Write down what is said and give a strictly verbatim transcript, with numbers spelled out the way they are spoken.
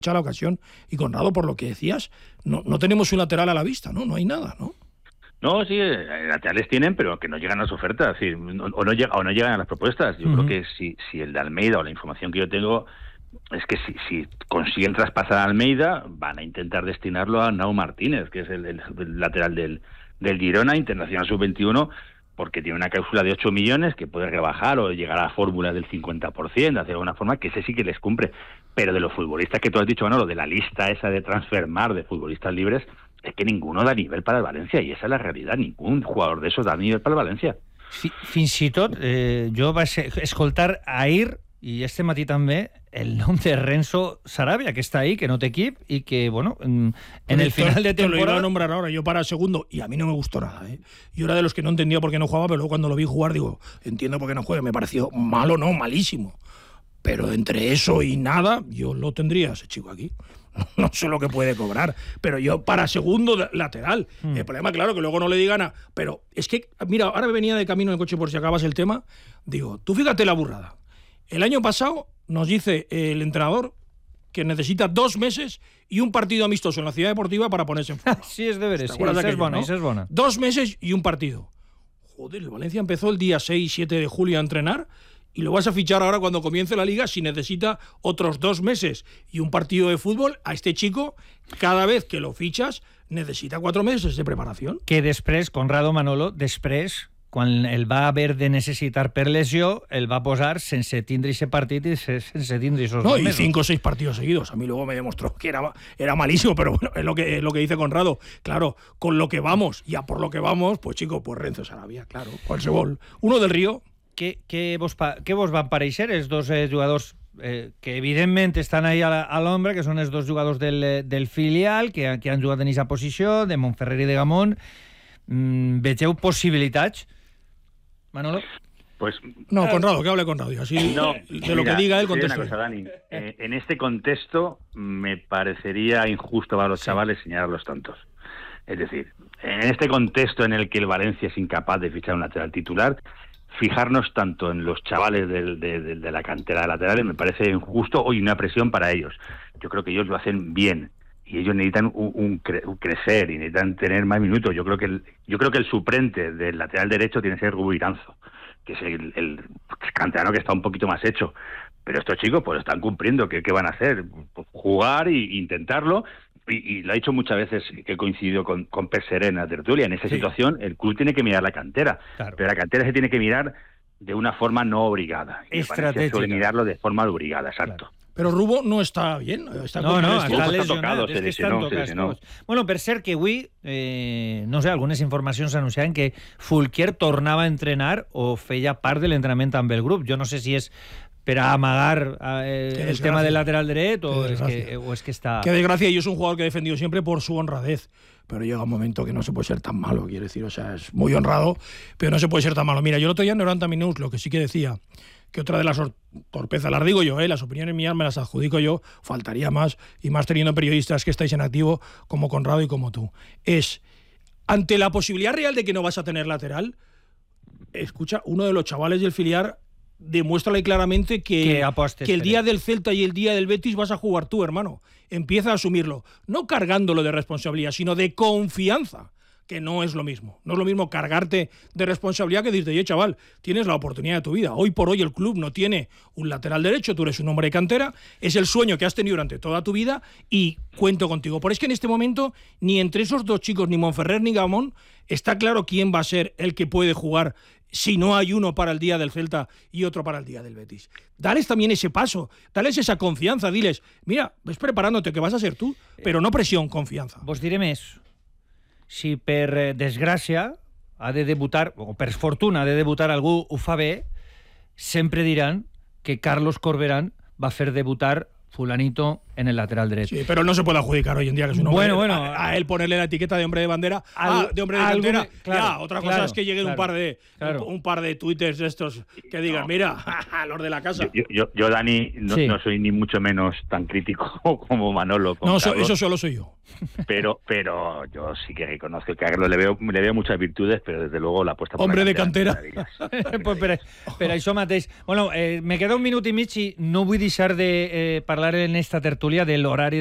la ocasión. Y Conrado, por lo que decías, no, no tenemos un lateral a la vista, ¿no? No hay nada, ¿no? No, sí, laterales tienen, pero que no llegan a las ofertas, sí, o, o, no, llega, o no llegan a las propuestas. Yo uh-huh. creo que si, si el de Almeida, o la información que yo tengo, es que si, si consiguen traspasar a Almeida, van a intentar destinarlo a Nau Martínez, que es el, el, el lateral del, del Girona, internacional sub veintiuno, porque tiene una cláusula de ocho millones que puede rebajar o llegar a la fórmula del cincuenta por ciento, de hacer alguna forma, que ese sí que les cumple. Pero de los futbolistas que tú has dicho, bueno, lo de la lista esa de Transfermarkt de futbolistas libres, es que ninguno da nivel para el Valencia, y esa es la realidad. Ningún jugador de esos da nivel para el Valencia. Fins i tot, eh, jo vaig escoltar ahir, i este matí també, el nom de Renzo Sarabia, que está ahí, que no té equip, y que, bueno, en, en el final de temporada... Te lo iba a nombrar ahora, yo para segundo, y a mí no me gustó nada, ¿eh? Yo era de los que no entendía por qué no jugaba, pero luego cuando lo vi jugar, digo, entiendo por qué no juega, me pareció malo, no, malísimo. Pero entre eso y nada, yo lo tendría ese chico aquí. No sé lo que puede cobrar, pero yo para segundo lateral. Mm. El problema, claro, que luego no le digan a... Pero es que, mira, ahora me venía de camino en el coche por si acabas el tema, digo, tú fíjate la burrada. El año pasado nos dice el entrenador que necesita dos meses y un partido amistoso en la Ciudad Deportiva para ponerse en forma. Sí, es deberes, sí, esa es buena, ¿no? Esa es buena. Dos meses y un partido. Joder, el Valencia empezó el día seis, siete de julio a entrenar, y lo vas a fichar ahora cuando comience la Liga si necesita otros dos meses y un partido de fútbol. A este chico, cada vez que lo fichas, necesita cuatro meses de preparación. Que després, Conrado Manolo, després, quan el va haver de necessitar per lesió, el va posar sense tindre ese partit y sense tindre esos no, dos y mesos. cinco o seis partidos seguidos. A mí luego me demostró que era, era malísimo, pero bueno, es lo que, es lo que dice Conrado. Claro, con lo que vamos y a por lo que vamos, pues chico, pues Renzo Sarabia, claro, qualsevol. Uno del Río. Què, què, vos, què vos van pareixer els dos eh, jugadors eh, que evidentment estan ahí a l'ombra, que són els dos jugadors del, del filial, que, que han jugat en aquesta posició, de Montferrer i de Gamón? Mm, vegeu possibilitats? Manolo? Pues, no, Conrado, que hable Conrado. Así, no, de mira, lo que diga él, contesto. Una cosa, Dani. Eh, en este contexto me parecería injusto para los sí. chavales señalarlos tantos. Es decir, en este contexto en el que el Valencia es incapaz de fichar un lateral titular, fijarnos tanto en los chavales de, de, de, de la cantera de laterales me parece injusto y una presión para ellos. Yo creo que ellos lo hacen bien y ellos necesitan un, un, cre un crecer y necesitan tener más minutos. Yo creo que el, yo creo que el suplente del lateral derecho tiene que ser Rubio Iranzo, que es el, el canterano que está un poquito más hecho. Pero estos chicos pues están cumpliendo. ¿Qué, qué van a hacer? Pues jugar e intentarlo. Y, y lo ha dicho muchas veces, que he coincidido con, con Pesere en la tertulia. En esa sí. situación el club tiene que mirar la cantera, claro. pero la cantera se tiene que mirar de una forma no obligada. Estratégica. Suele mirarlo de forma obligada, exacto. Claro. Però Rubo no està bien. Està no, no, està lesionat. Se lesionó, se lesionó. Bueno, per cert que avui, eh, no sé, algunes informacions anunciaven que Fulquier tornava a entrenar o feia part de l'entrenament amb el grup. Jo no sé si és per a amagar eh, el tema del lateral dret o es, que, o es que está... Qué desgracia, yo es un jugador que he defendido siempre por su honradez, pero llega un momento que no se puede ser tan malo, quiero decir, o sea, es muy honrado, pero no se puede ser tan malo. Mira, yo el otro día en noventa Minutes lo que sí que decía, que otra de las torpezas, las digo yo, eh, las opiniones mías me las adjudico yo, faltaría más, y más teniendo periodistas que estáis en activo como Conrado y como tú, es, ante la posibilidad real de que no vas a tener lateral, escucha, uno de los chavales del filial demuéstrale claramente que, que, que el día del Celta y el día del Betis vas a jugar tú, hermano. Empieza a asumirlo, no cargándolo de responsabilidad, sino de confianza, que no es lo mismo. No es lo mismo cargarte de responsabilidad que decirte, oye, chaval, tienes la oportunidad de tu vida. Hoy por hoy el club no tiene un lateral derecho, tú eres un hombre de cantera, es el sueño que has tenido durante toda tu vida y cuento contigo. Pero es que en este momento, ni entre esos dos chicos, ni Montferrer ni Gamón, está claro quién va a ser el que puede jugar si no hay uno para el día del Celta y otro para el día del Betis. Dales también ese paso, dales esa confianza, diles, mira, ves preparándote que vas a ser tú, pero no presión, confianza. Vos diré més, si per desgràcia ha de debutar, o per fortuna ha de debutar algú ho fa bé, sempre diran que Carlos Corberán va fer debutar fulanito en el lateral derecho. Sí, pero no se puede adjudicar hoy en día que es un hombre. Bueno, bueno, a, a él ponerle la etiqueta de hombre de bandera, al, ah, de hombre de cantera. Claro, ya, otra cosa claro, es que lleguen claro, un par de claro. un, un par de twitters de estos que digan, no, mira, los de la casa. Yo, yo, yo Dani, no, sí. no soy ni mucho menos tan crítico como Manolo. No, so, eso solo soy yo. Pero, pero yo sí que reconozco que a Carlos le veo, le veo muchas virtudes, pero desde luego la apuesta por hombre la de cantera. pues per, per això mateix. Bueno, eh, me queda un minut i mig i no vull deixar de eh, parlar en esta tertúlia tertúlia de l'horari